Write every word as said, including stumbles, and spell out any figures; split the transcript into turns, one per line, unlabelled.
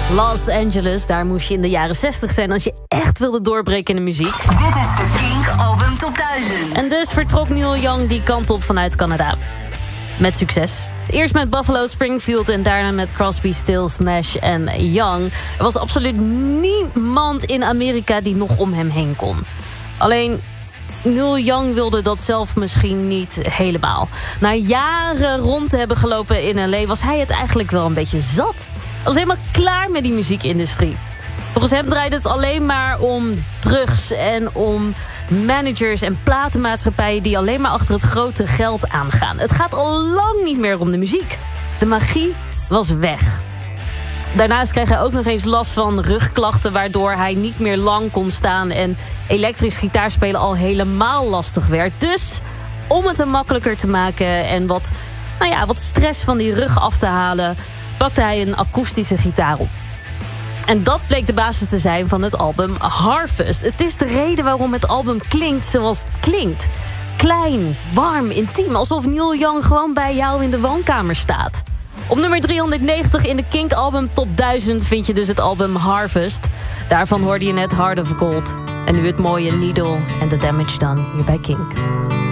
Los Angeles, daar moest je in de jaren zestig zijn als je echt wilde doorbreken in de muziek.
Dit is de Kink Album Top duizend.
En dus vertrok Neil Young die kant op vanuit Canada. Met succes. Eerst met Buffalo Springfield en daarna met Crosby, Stills, Nash en Young. Er was absoluut niemand in Amerika die nog om hem heen kon. Alleen Neil Young wilde dat zelf misschien niet helemaal. Na jaren rond te hebben gelopen in L A was hij het eigenlijk wel een beetje zat. Hij was helemaal klaar met die muziekindustrie. Volgens hem draaide het alleen maar om drugs en om managers en platenmaatschappijen die alleen maar achter het grote geld aangaan. Het gaat al lang niet meer om de muziek. De magie was weg. Daarnaast kreeg hij ook nog eens last van rugklachten, waardoor hij niet meer lang kon staan en elektrisch gitaarspelen al helemaal lastig werd. Dus om het hem makkelijker te maken en wat, nou ja, wat stress van die rug af te halen, pakte hij een akoestische gitaar op. En dat bleek de basis te zijn van het album Harvest. Het is de reden waarom het album klinkt zoals het klinkt. Klein, warm, intiem, alsof Neil Young gewoon bij jou in de woonkamer staat. Op nummer driehonderdnegentig in de Kink Album Top duizend vind je dus het album Harvest. Daarvan hoorde je net Heart of Gold. En nu het mooie Needle and the Damage Done hier bij Kink.